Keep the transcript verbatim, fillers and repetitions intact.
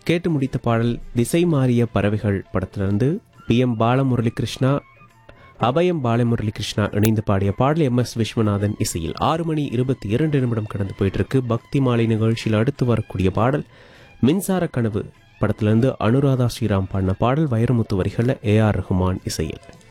கேட்டு முடித்த பாடல் திசை மாறிய பறவைகள் படத்திலிருந்து பி எம் பாலமுரளி கிருஷ்ணா அபயம் பாலமுரளி கிருஷ்ணா இணைந்து பாடிய பாடல் எம் எஸ் விஸ்வநாதன் இசையில். ஆறு மணி இருபத்தி இரண்டு நிமிடம் கடந்து போயிட்டு இருக்கு. பக்தி மாலை நிகழ்ச்சியில் அடுத்து வரக்கூடிய பாடல் மின்சார கனவு படத்திலிருந்து அனுராதா ஸ்ரீராம் பாடின பாடல் வைரமுத்து வரிகளில் ஏ ஆர் ரஹ்மான் இசையில்.